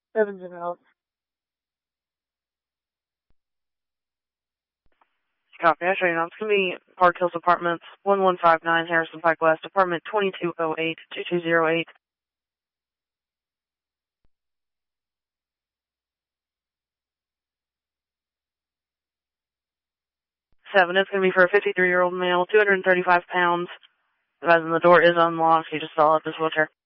Seven's in out. Copy. I show you now. It's going to be Park Hills Apartments, 1159 Harrison Pike West, apartment 2208, 2208. 7. It's going to be for a 53-year-old male, 235 pounds. As in the door is unlocked. He just fell out this wheelchair.